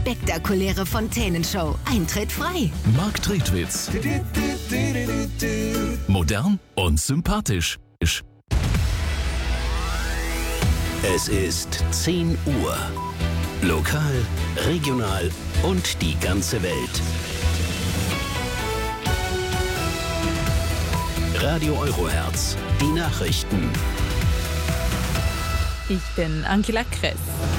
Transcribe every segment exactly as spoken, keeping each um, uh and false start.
spektakuläre Fontänenshow. Eintritt frei. Marc Tretwitz. Modern und sympathisch. Es ist zehn Uhr. Lokal, regional und die ganze Welt. Radio Eurohertz, die Nachrichten. Ich bin Angela Kress.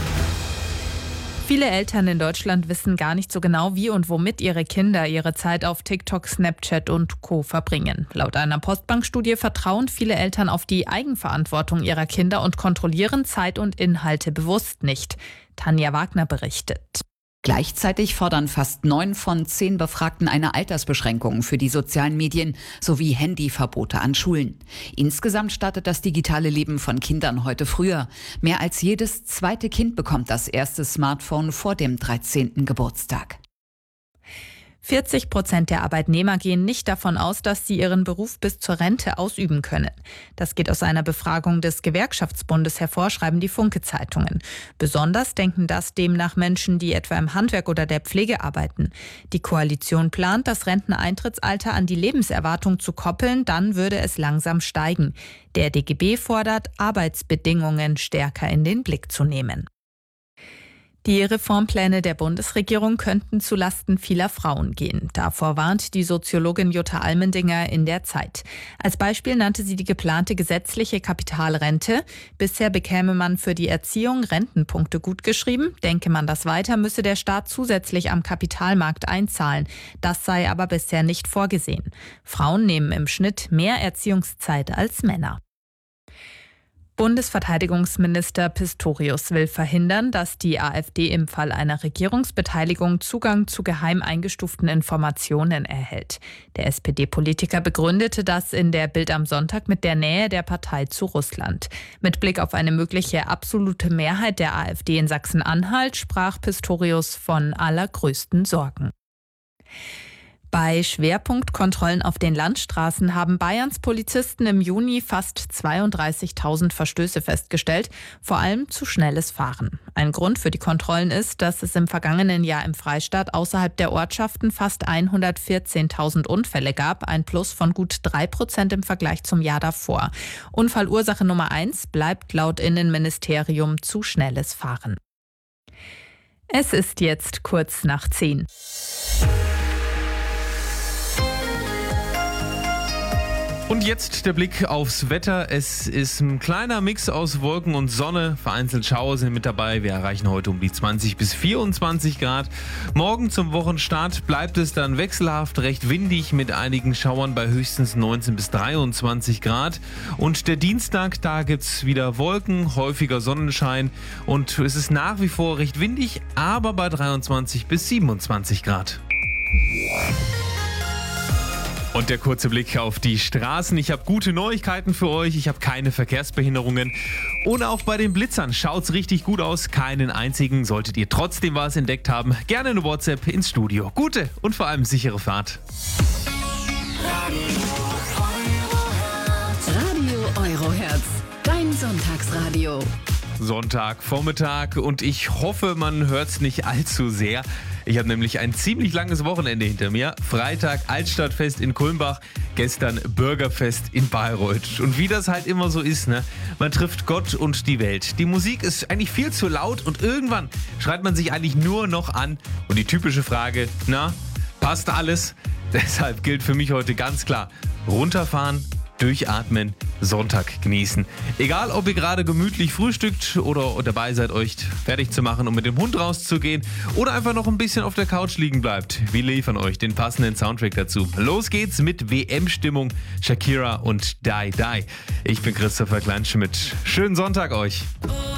Viele Eltern in Deutschland wissen gar nicht so genau, wie und womit ihre Kinder ihre Zeit auf TikTok, Snapchat und Co. verbringen. Laut einer Postbank-Studie vertrauen viele Eltern auf die Eigenverantwortung ihrer Kinder und kontrollieren Zeit und Inhalte bewusst nicht. Tanja Wagner berichtet. Gleichzeitig fordern fast neun von zehn Befragten eine Altersbeschränkung für die sozialen Medien sowie Handyverbote an Schulen. Insgesamt startet das digitale Leben von Kindern heute früher. Mehr als jedes zweite Kind bekommt das erste Smartphone vor dem dreizehnten Geburtstag. vierzig Prozent der Arbeitnehmer gehen nicht davon aus, dass sie ihren Beruf bis zur Rente ausüben können. Das geht aus einer Befragung des Gewerkschaftsbundes hervor, schreiben die Funke-Zeitungen. Besonders denken das demnach Menschen, die etwa im Handwerk oder der Pflege arbeiten. Die Koalition plant, das Renteneintrittsalter an die Lebenserwartung zu koppeln, dann würde es langsam steigen. Der D G B fordert, Arbeitsbedingungen stärker in den Blick zu nehmen. Die Reformpläne der Bundesregierung könnten zulasten vieler Frauen gehen. Davor warnt die Soziologin Jutta Almendinger in der Zeit. Als Beispiel nannte sie die geplante gesetzliche Kapitalrente. Bisher bekäme man für die Erziehung Rentenpunkte gutgeschrieben. Denke man das weiter, müsse der Staat zusätzlich am Kapitalmarkt einzahlen. Das sei aber bisher nicht vorgesehen. Frauen nehmen im Schnitt mehr Erziehungszeit als Männer. Bundesverteidigungsminister Pistorius will verhindern, dass die AfD im Fall einer Regierungsbeteiligung Zugang zu geheim eingestuften Informationen erhält. Der S P D-Politiker begründete das in der Bild am Sonntag mit der Nähe der Partei zu Russland. Mit Blick auf eine mögliche absolute Mehrheit der AfD in Sachsen-Anhalt sprach Pistorius von allergrößten Sorgen. Bei Schwerpunktkontrollen auf den Landstraßen haben Bayerns Polizisten im Juni fast zweiunddreißigtausend Verstöße festgestellt, vor allem zu schnelles Fahren. Ein Grund für die Kontrollen ist, dass es im vergangenen Jahr im Freistaat außerhalb der Ortschaften fast hundertvierzehntausend Unfälle gab, ein Plus von gut drei Prozent im Vergleich zum Jahr davor. Unfallursache Nummer eins bleibt laut Innenministerium zu schnelles Fahren. Es ist jetzt kurz nach zehn. Und jetzt der Blick aufs Wetter. Es ist ein kleiner Mix aus Wolken und Sonne. Vereinzelt Schauer sind mit dabei. Wir erreichen heute um die zwanzig bis vierundzwanzig Grad. Morgen zum Wochenstart bleibt es dann wechselhaft, recht windig mit einigen Schauern bei höchstens neunzehn bis dreiundzwanzig Grad. Und der Dienstag, da gibt's wieder Wolken, häufiger Sonnenschein. Und es ist nach wie vor recht windig, aber bei dreiundzwanzig bis siebenundzwanzig Grad. Und der kurze Blick auf die Straßen. Ich habe gute Neuigkeiten für euch. Ich habe keine Verkehrsbehinderungen. Und auch bei den Blitzern schaut's richtig gut aus. Keinen einzigen. Solltet ihr trotzdem was entdeckt haben, gerne eine WhatsApp ins Studio. Gute und vor allem sichere Fahrt. Radio Eurohertz, dein Sonntagsradio. Sonntagvormittag und ich hoffe, man hört's nicht allzu sehr. Ich habe nämlich ein ziemlich langes Wochenende hinter mir. Freitag Altstadtfest in Kulmbach, gestern Bürgerfest in Bayreuth. Und wie das halt immer so ist, ne? Man trifft Gott und die Welt. Die Musik ist eigentlich viel zu laut und irgendwann schreit man sich eigentlich nur noch an. Und die typische Frage, na, passt alles? Deshalb gilt für mich heute ganz klar, runterfahren, durchatmen, Sonntag genießen. Egal, ob ihr gerade gemütlich frühstückt oder dabei seid, euch fertig zu machen, um mit dem Hund rauszugehen oder einfach noch ein bisschen auf der Couch liegen bleibt. Wir liefern euch den passenden Soundtrack dazu. Los geht's mit W M-Stimmung, Shakira und Die Die. Ich bin Christopher Kleinschmidt. Schönen Sonntag euch.